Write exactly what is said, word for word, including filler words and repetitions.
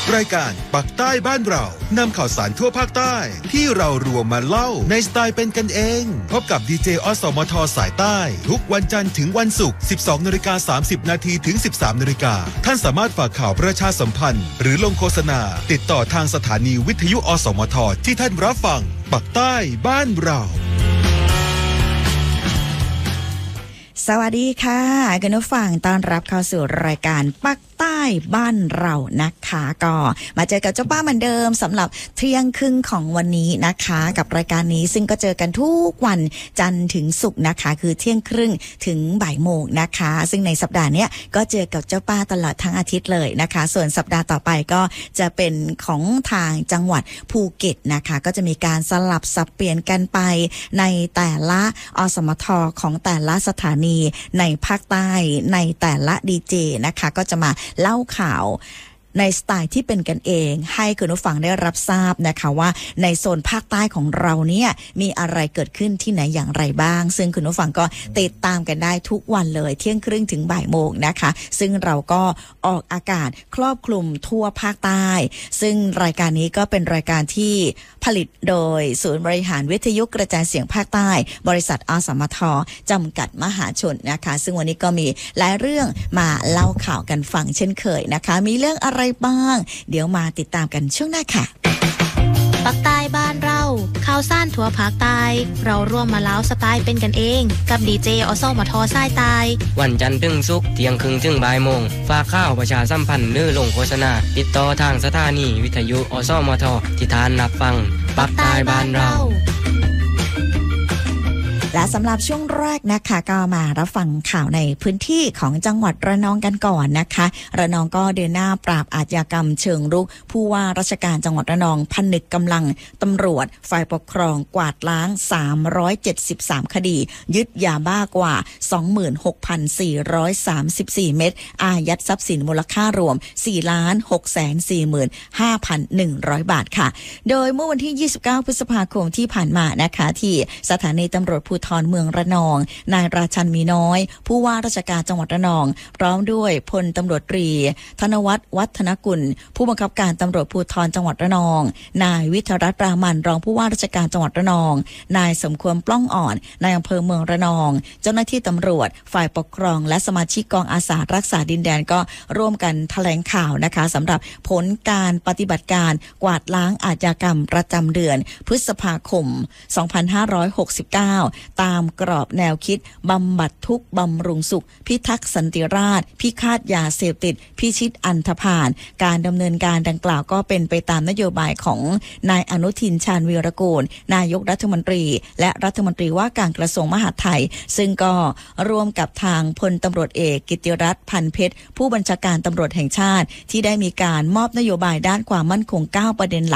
รายการปักใต้บ้านเรานำข่าวสารทั่วภาคใต้ที่เรารวมมาเล่าในสไตล์เป็นกันเองพบกับดีเจอสมทสายใต้ทุกวันจันทร์ถึงวันศุกร์ สิบสองนาฬิกาสามสิบนาทีถึง สิบสามนาฬิกาท่านสามารถฝากข่าวประชาสัมพันธ์หรือลงโฆษณาติดต่อทางสถานีวิทยุอสมทที่ท่านรับฟังปักใต้บ้านเราสวัสดีค่ะคุณผู้ฟังต้อนรับเข้าสู่รายการปักใต้บ้านเรานะคะก็มาเจอกับเจ้าป้าเหมือนเดิมสำหรับเที่ยงครึ่งของวันนี้นะคะกับรายการนี้ซึ่งก็เจอกันทุกวันจันทร์ถึงศุกร์นะคะคือเที่ยงครึ่งถึงบ่ายโมงนะคะซึ่งในสัปดาห์นี้ก็เจอกับเจ้าป้าตลอดทั้งอาทิตย์เลยนะคะส่วนสัปดาห์ต่อไปก็จะเป็นของทางจังหวัดภูเก็ตนะคะก็จะมีการสลับสับเปลี่ยนกันไปในแต่ละอสมทของแต่ละสถานีในภาคใต้ในแต่ละดีเจนะคะก็จะมาเล่าข่าวในสไตล์ที่เป็นกันเองให้คุณผู้ฟังได้รับทราบนะคะว่าในโซนภาคใต้ของเราเนี่ยมีอะไรเกิดขึ้นที่ไหนอย่างไรบ้างซึ่งคุณผู้ฟังก็ติดตามกันได้ทุกวันเลยเที่ยงครึ่งถึงบ่ายโมงนะคะซึ่งเราก็ออกอากาศครอบคลุมทั่วภาคใต้ซึ่งรายการนี้ก็เป็นรายการที่ผลิตโดยศูนย์บริหารวิทยุกระจายเสียงภาคใต้บริษัทอสมทจำกัดมหาชนนะคะซึ่งวันนี้ก็มีหลายเรื่องมาเล่าข่าวกันฟังเช่นเคยนะคะมีเรื่องอะไรบ้างเดี๋ยวมาติดตามกันช่วงหน้าค่ะปักใต้บ้านเราข่าวซ่านทั่วภาคใต้เราร่วมมาเล่าสไตล์เป็นกันเองกับดีเจอสมทสายใต้วันจันทร์ถึงศุกร์เที่ยงครึ่งถึงบ่ายโมงฝากข่าวประชาสัมพันธ์หรือลงโฆษณาติดต่อทางสถานีวิทยุอสมทที่ท่านรับฟังปักใต้บ้านเราและสำหรับช่วงแรกนะคะก็มารับฟังข่าวในพื้นที่ของจังหวัดระนองกันก่อนนะคะระนองก็เดินหน้าปราบอาชญากรรมเชิงรุกผู้ว่าราชการจังหวัดระนองผนึกกำลังตำรวจฝ่ายปกครองกวาดล้างสามร้อยเจ็ดสิบสามคดียึดยาบ้ากว่า สองหมื่นหกพันสี่ร้อยสามสิบสี่ เม็ดอายัดทรัพย์สินมูลค่ารวม สี่ล้านหกแสนสี่หมื่นห้าพันหนึ่งร้อย บาทค่ะโดยเมื่อวันที่ยี่สิบเก้าพฤษภาคมที่ผ่านมานะคะที่สถานีตำรวจภูธรเมืองระนองนายราชันมีน้อยผู้ว่าราชการจังหวัดระนองพร้อมด้วยพลตำรวจตรีธนวัฒน์วัฒนกุลผู้บังคับการตำรวจภูธรจังหวัดระนองนายวิทยรัตน์รามันรองผู้ว่าราชการจังหวัดระนองนายสมควรปล้องอ่อนนายอำเภอเมืองระนองเจ้าหน้าที่ตำรวจฝ่ายปกครองและสมาชิกกองอาสารักษาดินแดนก็ร่วมกันแถลงข่าวนะคะสำหรับผลการปฏิบัติการกวาดล้างอาชญากรรมประจำเดือนพฤษภาคมสองพันห้าร้อยหกสิบเก้าตามกรอบแนวคิดบำบัดทุกข์บำรุงสุขพิทักษ์สันติราษฎร์พิฆาตยาเสพติดพิชิตอันธพาลการดำเนินการดังกล่าวก็เป็นไปตามนโยบายของนายอนุทินชาญวีรกูลนายกรัฐมนตรีและรัฐมนตรีว่าการกระทรวงมหาดไทยซึ่งก็ร่วมกับทางพลตำรวจเอกกิตติรัตน์พันเพชรผู้บัญชาการตำรวจแห่งชาติที่ได้มีการมอบนโยบายด้านความมั่นคงเก้าประเด็นหลัก